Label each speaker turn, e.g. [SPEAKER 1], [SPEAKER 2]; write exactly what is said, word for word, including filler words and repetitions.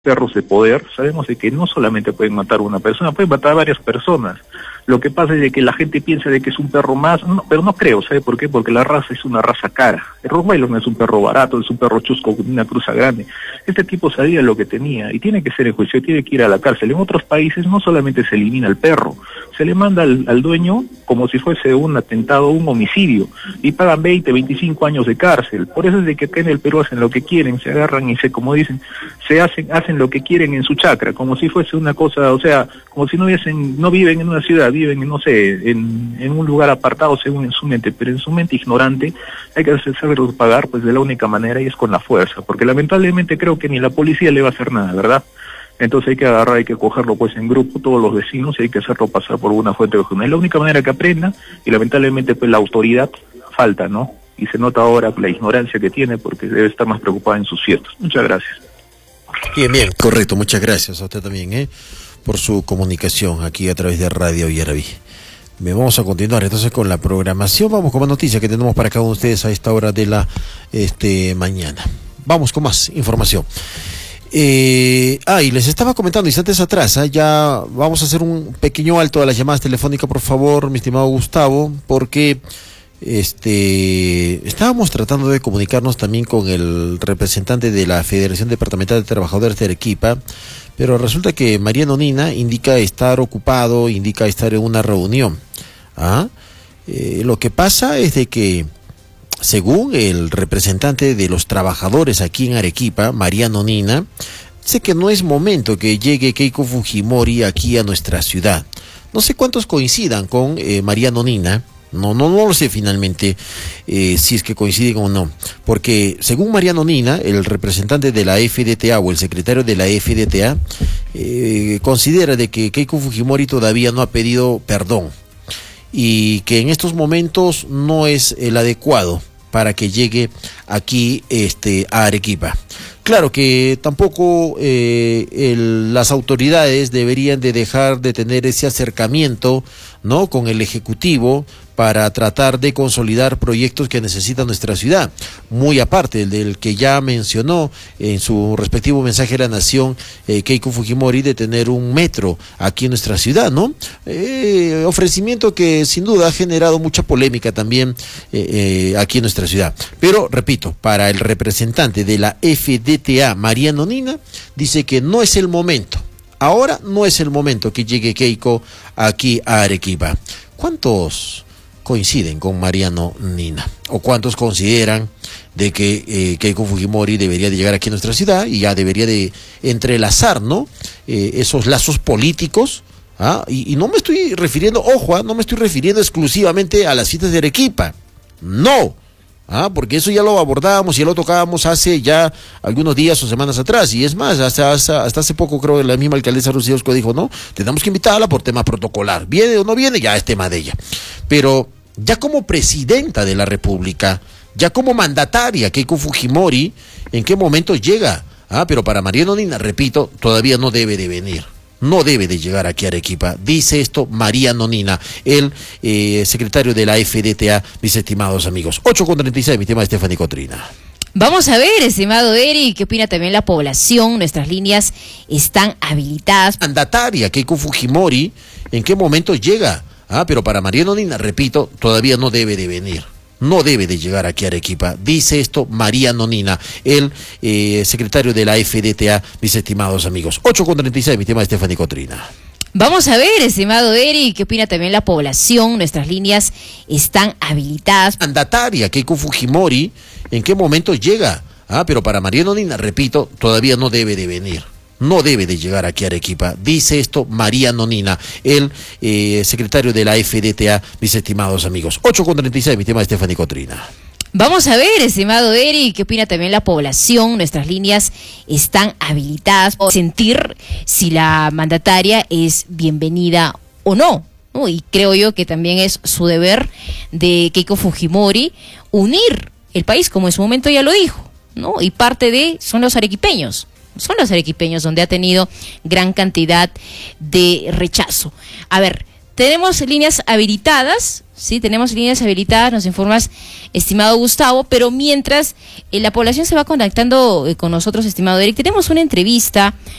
[SPEAKER 1] perros de poder, sabemos de que no solamente pueden matar a una persona, pueden matar a varias personas. Lo que pasa es de que la gente piensa de que es un perro más, no, pero no creo, ¿sabe por qué? Porque la raza es una raza cara. El Rottweiler no es un perro barato, es un perro chusco con una cruza grande. Este tipo sabía lo que tenía y tiene que ser enjuiciado, tiene que ir a la cárcel. En otros países no solamente se elimina al perro, se le manda al, al dueño como si fuese un atentado, un homicidio, y pagan veinte, veinticinco años de cárcel. Por eso es de que acá en el Perú hacen lo que quieren, se agarran y se, como dicen, se hacen, hacen lo que quieren en su chacra, como si fuese una cosa, o sea, como si no viesen, no viven en una ciudad, viven, no sé, en, en un lugar apartado según en su mente, pero en su mente ignorante hay que saberlos pagar pues de la única manera y es con la fuerza, porque lamentablemente creo que ni la policía le va a hacer nada, ¿verdad? Entonces hay que agarrar, hay que cogerlo pues en grupo, todos los vecinos, y hay que hacerlo pasar por una fuente de justicia. Es la única manera que aprenda, y lamentablemente pues la autoridad falta, ¿no? Y se nota ahora la ignorancia que tiene porque debe estar más preocupada en sus fiestas. Muchas gracias.
[SPEAKER 2] Bien, bien, correcto, muchas gracias a usted también, ¿eh? por su comunicación aquí a través de Radio Yaraví. Me vamos a continuar entonces con la programación. Vamos con más noticias que tenemos para cada uno de ustedes a esta hora de la este mañana. Vamos con más información. Eh, ah, y les estaba comentando instantes atrás, ¿eh? ya vamos a hacer un pequeño alto a las llamadas telefónicas, por favor, mi estimado Gustavo, porque este estábamos tratando de comunicarnos también con el representante de la Federación Departamental de Trabajadores de Arequipa, pero resulta que Mariano Nina indica estar ocupado, indica estar en una reunión. ¿Ah? Eh, lo que pasa es de que, según el representante de los trabajadores aquí en Arequipa, Mariano Nina, dice que no es momento que llegue Keiko Fujimori aquí a nuestra ciudad. No sé cuántos coincidan con eh, Mariano Nina. No, no, no lo sé finalmente eh, si es que coinciden o no, porque según Mariano Nina, el representante de la F D T A o el secretario de la F D T A, eh, considera de que Keiko Fujimori todavía no ha pedido perdón y que en estos momentos no es el adecuado para que llegue aquí este, a Arequipa. Claro que tampoco eh, el, las autoridades deberían de dejar de tener ese acercamiento, ¿no?, con el Ejecutivo para tratar de consolidar proyectos que necesita nuestra ciudad, muy aparte del que ya mencionó en su respectivo mensaje a la Nación eh, Keiko Fujimori de tener un metro aquí en nuestra ciudad, ¿no? Eh, ofrecimiento que sin duda ha generado mucha polémica también eh, eh, aquí en nuestra ciudad. Pero, repito, para el representante de la F D T A, Mariano Nina, dice que no es el momento. Ahora no es el momento que llegue Keiko aquí a Arequipa. ¿Cuántos coinciden con Mariano Nina? ¿O cuántos consideran de que eh, Keiko Fujimori debería de llegar aquí a nuestra ciudad y ya debería de entrelazar, ¿no?, eh, esos lazos políticos? ¿Ah? Y, y no me estoy refiriendo, ojo, ¿ah? no me estoy refiriendo exclusivamente a las fiestas de Arequipa. No. Ah, porque eso ya lo abordábamos y ya lo tocábamos hace ya algunos días o semanas atrás, y es más, hasta, hasta, hasta hace poco creo que la misma alcaldesa Rocío Osco dijo, no, tenemos que invitarla por tema protocolar, viene o no viene, ya es tema de ella, pero ya como presidenta de la República, ya como mandataria, Keiko Fujimori, ¿en qué momento llega? Ah, pero para Mariano Nina, repito, todavía no debe de venir. No debe de llegar aquí a Arequipa. Dice esto Mariano Nina, el eh, secretario de la F D T A, mis estimados amigos. ocho con treinta y seis, mi tema Stephanie Cotrina.
[SPEAKER 3] Vamos a ver, estimado Eri, ¿qué opina también la población? Nuestras líneas están habilitadas.
[SPEAKER 2] Mandataria Keiko Fujimori, ¿en qué momento llega? Ah, pero para Mariano Nina, repito, todavía no debe de venir. No debe de llegar aquí a Arequipa. Dice esto Mariano Nina, el eh, secretario de la F D T A, mis estimados amigos. ocho con treinta y seis, mi tema Stephanie Cotrina.
[SPEAKER 3] Vamos a ver, estimado Eri, ¿qué opina también la población? Nuestras líneas están habilitadas.
[SPEAKER 2] Mandataria Keiko Fujimori, ¿en qué momento llega? Ah, pero para Mariano Nina, repito, todavía no debe de venir. No debe de llegar aquí a Arequipa. Dice esto Mariano Nina, el eh, secretario de la F D T A, mis estimados amigos. ocho con treinta y seis, mi tema Stephanie Cotrina.
[SPEAKER 3] Vamos a ver, estimado Eri, ¿qué opina también la población? Nuestras líneas están habilitadas para sentir si la mandataria es bienvenida o no, ¿no? Y creo yo que también es su deber de Keiko Fujimori unir el país, como en su momento ya lo dijo, ¿no? Y parte de son los arequipeños. Son los arequipeños donde ha tenido gran cantidad de rechazo. A ver, tenemos líneas habilitadas, sí, tenemos líneas habilitadas, nos informas, estimado Gustavo, pero mientras eh, la población se va contactando eh, con nosotros, estimado Eric, tenemos una entrevista